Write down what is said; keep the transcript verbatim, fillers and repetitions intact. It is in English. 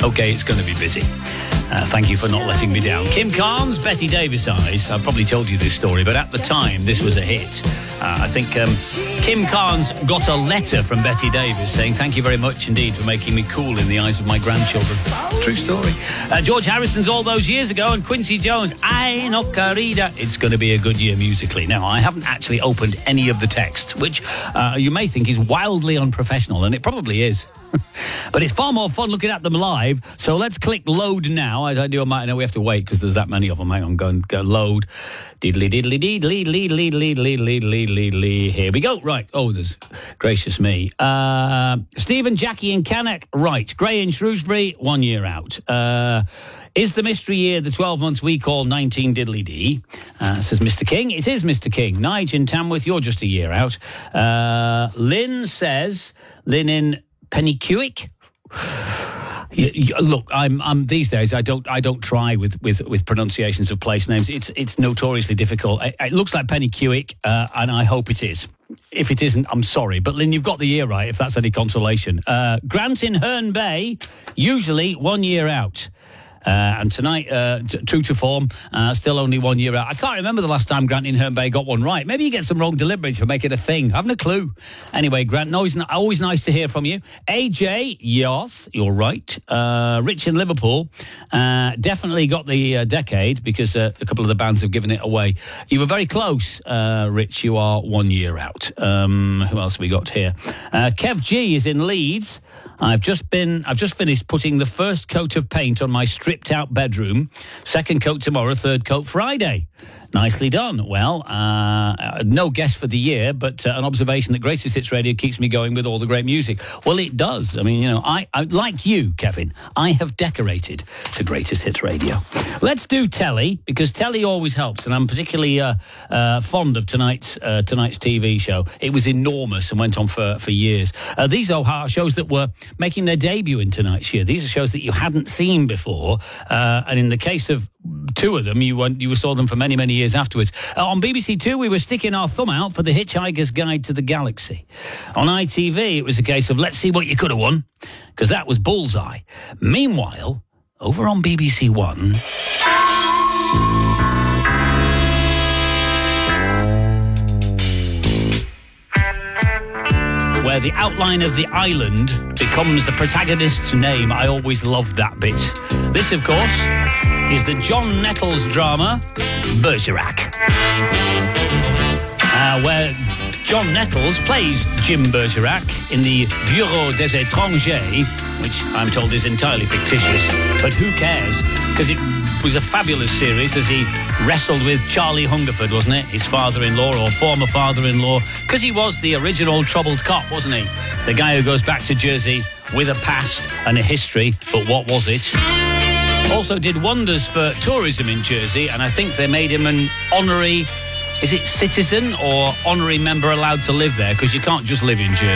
OK, it's going to be busy. Uh, thank you for not letting me down. Kim Carnes, Betty Davis Eyes. I've probably told you this story, but at the time, this was a hit. Uh, I think um, Kim Carnes got a letter from Betty Davis saying, thank you very much indeed for making me cool in the eyes of my grandchildren. True story. Uh, George Harrison's All Those Years Ago and Quincy Jones, Ay no querida. It's going to be a good year musically. Now, I haven't actually opened any of the text, which uh, you may think is wildly unprofessional, and it probably is. But it's far more fun looking at them live. So let's click load now. As I do, I might know we have to wait because there's that many of them. Hang on, go and go load. Diddly diddly diddly diddly diddly diddly diddly diddly. Here we go. Right. Oh, there's gracious me. Uh, Stephen, Jackie, and Canuck. Right. Gray in Shrewsbury. One year out. Uh, Is the mystery year the twelve months we call nineteen diddly dee? Uh, says Mister King. It is Mister King. Nige in Tamworth, you're just a year out. Uh, Lynn says, Lynn in Pennycuick. Look, I'm, I'm these days. I don't, I don't try with, with, with pronunciations of place names. It's, it's notoriously difficult. It, it looks like Pennycuick, uh, and I hope it is. If it isn't, I'm sorry. But Lynn, you've got the year right. If that's any consolation. Uh, Grant in Herne Bay, usually one year out. Uh, and tonight, uh, t- true to form, uh, still only one year out. I can't remember the last time Grant in Herne Bay got one right. Maybe you get some wrong delivery to make it a thing. I haven't a clue. Anyway, Grant, always, always nice to hear from you. A J, yes, you're right. Uh, Rich in Liverpool, uh, definitely got the uh, decade because uh, a couple of the bands have given it away. You were very close, uh, Rich. You are one year out. Um, who else have we got here? Uh, Kev G is in Leeds. I've just been, I've just finished putting the first coat of paint on my stripped out bedroom. Second coat tomorrow, third coat Friday. Nicely done. Well, uh, no guess for the year, but uh, an observation that Greatest Hits Radio keeps me going with all the great music. Well, it does. I mean, you know, I, I like you, Kevin, I have decorated to Greatest Hits Radio. Let's do telly, because telly always helps, and I'm particularly uh, uh, fond of tonight's uh, tonight's T V show. It was enormous and went on for, for years. Uh, these are shows that were making their debut in tonight's year. These are shows that you hadn't seen before, uh, and in the case of two of them, you went, you saw them for many, many years afterwards. Uh, on B B C Two, we were sticking our thumb out for The Hitchhiker's Guide to the Galaxy. On I T V, it was a case of let's see what you could have won, because that was Bullseye. Meanwhile, over on B B C One... where the outline of the island becomes the protagonist's name. I always loved that bit. This, of course, is the John Nettles drama, Bergerac, uh, where John Nettles plays Jim Bergerac in the Bureau des Étrangers, which I'm told is entirely fictitious, but who cares? Because it was a fabulous series as he wrestled with Charlie Hungerford, wasn't it? His father-in-law or former father-in-law, because he was the original troubled cop, wasn't he? The guy who goes back to Jersey with a past and a history, but what was it? Also did wonders for tourism in Jersey, and I think they made him an honorary, is it citizen or honorary member allowed to live there? Because you can't just live in Jersey.